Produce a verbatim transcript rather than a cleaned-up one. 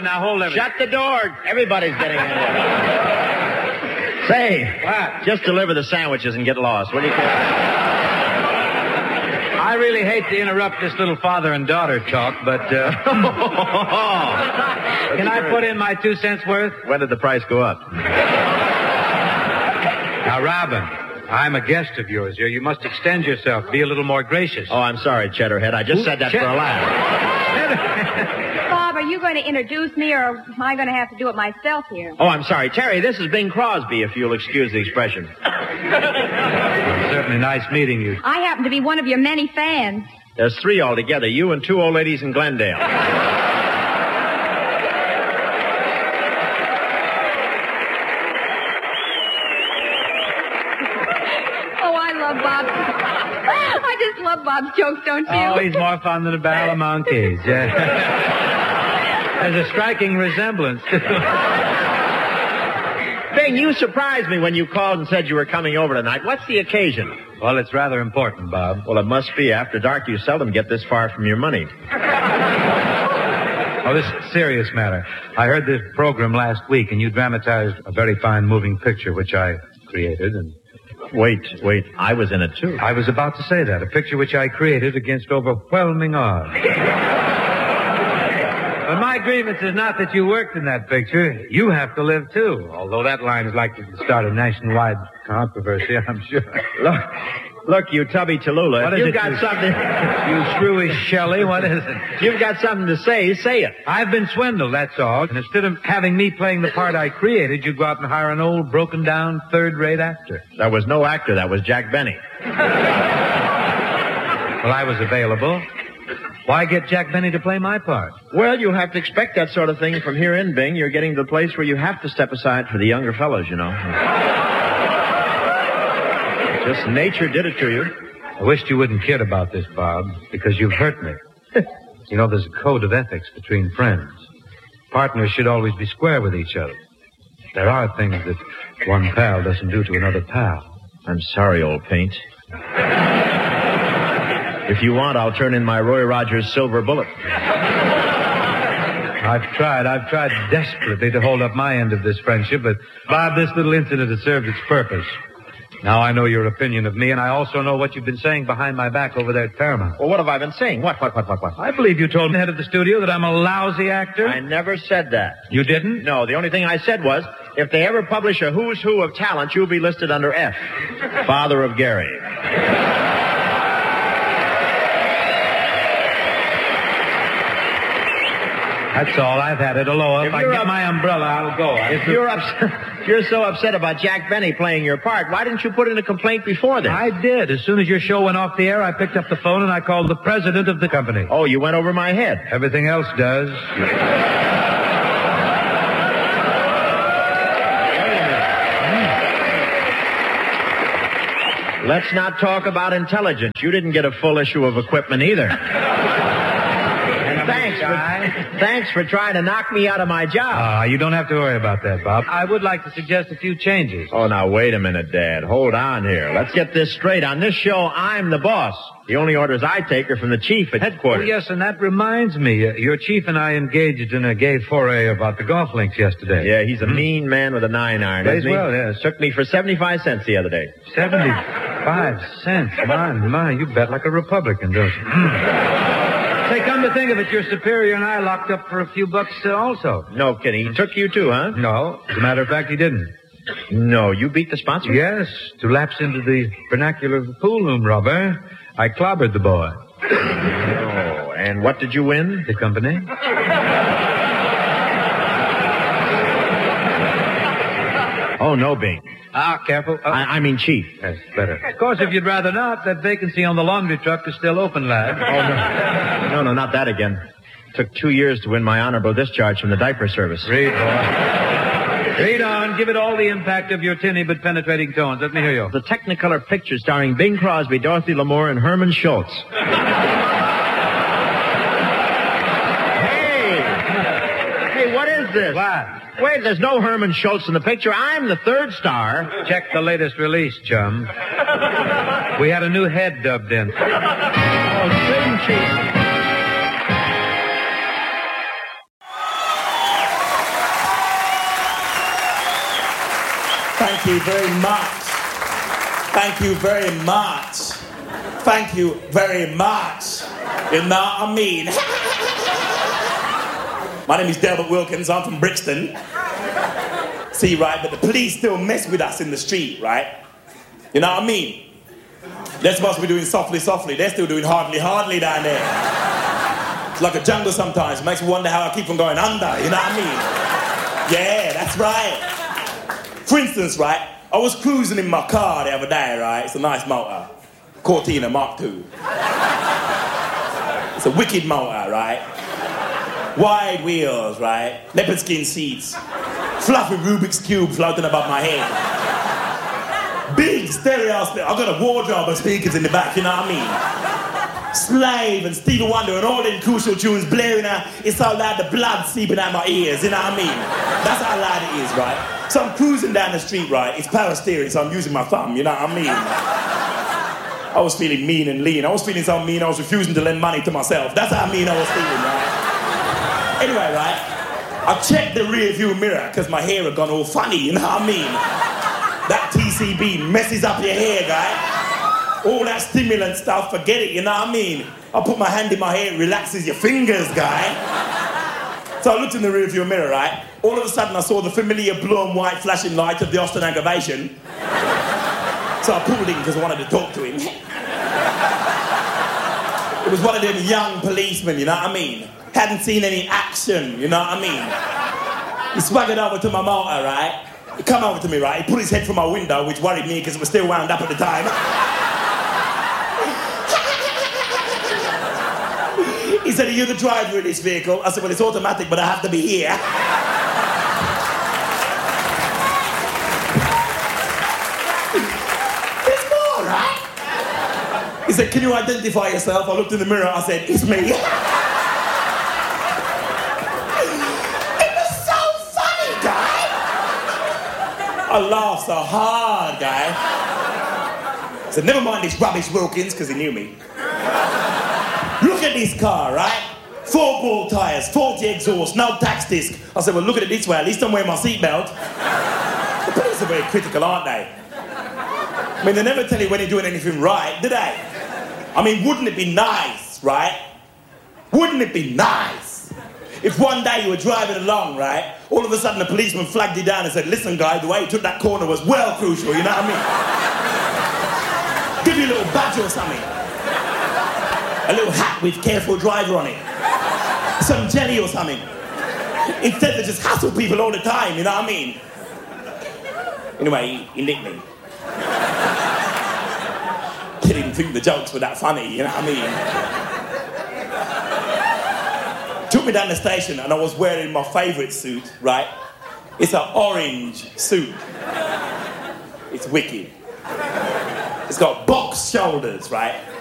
now. Hold everything. Shut the door. Everybody's getting in there. Say, what? Just deliver the sandwiches and get lost. What do you care? I really hate to interrupt this little father and daughter talk, but uh, can I put in my two cents worth? When did the price go up? Now, Robin, I'm a guest of yours here. You must extend yourself. Be a little more gracious. Oh, I'm sorry, Cheddarhead. I just Ooh, said that Ched- for a laugh. Bob, are you going to introduce me, or am I going to have to do it myself here? Oh, I'm sorry. Terry, this is Bing Crosby, if you'll excuse the expression. Well, certainly nice meeting you. I happen to be one of your many fans. There's three altogether, you and two old ladies in Glendale. Oh, I love Bob. I just love Bob's jokes, don't you? Oh, he's more fun than a barrel of monkeys. Yeah. There's a striking resemblance. Bing, you surprised me when you called and said you were coming over tonight. What's the occasion? Well, it's rather important, Bob. Well, it must be. After dark, you seldom get this far from your money. Oh, this is a serious matter. I heard this program last week, and you dramatized a very fine moving picture, which I created, and... Wait, wait. I was in it, too. I was about to say that. A picture which I created against overwhelming odds. But my grievance is not that you worked in that picture. You have to live, too. Although that line is likely to start a nationwide controversy, I'm sure. Look, look, you tubby Tallulah. What if is you've it, got you- something... You screwy Shelley, what is it? If you've got something to say, say it. I've been swindled, that's all. And instead of having me playing the part I created, you go out and hire an old, broken-down, third-rate actor. That was no actor. That was Jack Benny. Well, I was available. Why get Jack Benny to play my part? Well, you'll have to expect that sort of thing from here in, Bing. You're getting to the place where you have to step aside for the younger fellows, you know. Just nature did it to you. I wished you wouldn't kid about this, Bob, because you've hurt me. You know, there's a code of ethics between friends. Partners should always be square with each other. There are things that one pal doesn't do to another pal. I'm sorry, old paint. If you want, I'll turn in my Roy Rogers silver bullet. I've tried, I've tried desperately to hold up my end of this friendship, but, Bob, this little incident has served its purpose. Now I know your opinion of me, and I also know what you've been saying behind my back over there at Paramount. Well, what have I been saying? What, what, what, what, what? I believe you told the head of the studio that I'm a lousy actor. I never said that. You didn't? No, the only thing I said was, if they ever publish a who's who of talent, you'll be listed under F. Father of Gary. That's all. I've had it. Hello, if, If I you're get up- my umbrella, I'll go. If you're upset, if you're so upset about Jack Benny playing your part, why didn't you put in a complaint before then? I did. As soon as your show went off the air, I picked up the phone and I called the president of the company. Oh, you went over my head. Everything else does. Let's not talk about intelligence. You didn't get a full issue of equipment either. And thanks for, thanks for trying to knock me out of my job. Ah, you don't have to worry about that, Bob. I would like to suggest a few changes. Oh, now, wait a minute, Dad. Hold on here. Let's get this straight. On this show, I'm the boss. The only orders I take are from the chief at Oh, headquarters. yes, and that reminds me. Uh, your chief and I engaged in a gay foray about the golf links yesterday. Yeah, he's a mean man with a nine iron. Plays isn't he? well, yes. Took me for seventy-five cents the other day. seventy-five cents. My, my, you bet like a Republican, don't you? Say, come to think of it, your superior and I locked up for a few bucks uh, also. No kidding. He took you too, huh? No, as a matter of fact, he didn't. No, you beat the sponsor? Yes, to lapse into the vernacular of the pool room robber, I clobbered the boy. Oh, and what did you win? The company? Oh, no, Bing. Ah, careful. Oh. I, I mean chief. Yes, better. Of course, if you'd rather not, that vacancy on the laundry truck is still open, lad. Oh, no. No, no, not that again. Took two years to win my honorable discharge from the diaper service. Read, boy. Read on. Give it all the impact of your tinny but penetrating tones. Let me hear you. The Technicolor picture starring Bing Crosby, Dorothy Lamour, and Herman Schultz. Hey! Hey, what is this? What? Wait, there's no Herman Schultz in the picture. I'm the third star. Check the latest release, chum. We had a new head dubbed in. Oh, shouldn't you? Thank you very much. Thank you very much. Thank you very much. You know what I mean? My name is Delbert Wilkins. I'm from Brixton. See, right, but the police still mess with us in the street, right? You know what I mean? They're supposed to be doing softly, softly. They're still doing hardly, hardly down there. It's like a jungle sometimes. It makes me wonder how I keep from going under, you know what I mean? Yeah, that's right. For instance, right, I was cruising in my car the other day, right? It's a nice motor. Cortina Mark two. It's a wicked motor, right? Wide wheels, right? Leopard skin seats. Fluffy Rubik's Cube floating above my head. Big stereo. I've got a wardrobe of speakers in the back, you know what I mean? Slave and Stevie Wonder and all them crucial tunes blaring out. It's so loud the blood seeping out my ears, you know what I mean? That's how loud it is, right? So I'm cruising down the street, right? It's power steering, so I'm using my thumb, you know what I mean? I was feeling mean and lean. I was feeling so mean I was refusing to lend money to myself. That's how mean I was feeling, right? Anyway, right? I checked the rear view mirror because my hair had gone all funny, you know what I mean? That T C B messes up your hair, guy. All that stimulant stuff, forget it, you know what I mean? I put my hand in my hair, it relaxes your fingers, guy. So I looked in the rear view mirror, right? All of a sudden I saw the familiar blue and white flashing light of the Austin aggravation. So I pulled in because I wanted to talk to him. It was one of them young policemen, you know what I mean? Hadn't seen any action, you know what I mean? He swaggered over to my motor, right? He come over to me, right? He put his head from my window, which worried me because it was still wound up at the time. He said, "Are you the driver of this vehicle?" I said, "Well, it's automatic, but I have to be here." There's more, right? He said, "Can you identify yourself?" I looked in the mirror, I said, "It's me." I laughed so hard, guy. I said, "Never mind this rubbish, Wilkins," because he knew me. "Look at this car, right? Four ball tyres, forty exhaust, no tax disc." I said, "Well, look at it this way. At least I'm wearing my seatbelt." The police are very critical, aren't they? I mean, they never tell you when you're doing anything right, do they? I mean, wouldn't it be nice, right? Wouldn't it be nice if one day you were driving along, right, all of a sudden a policeman flagged you down and said, "Listen, guy, the way you took that corner was well crucial," you know what I mean? Give you a little badge or something. A little hat with "careful driver" on it. Some jelly or something. Instead they just hassle people all the time, you know what I mean? Anyway, he, he nicked me. Didn't think the jokes were that funny, you know what I mean? Took me down the station and I was wearing my favourite suit, right? It's an orange suit. It's wicked. It's got box shoulders, right?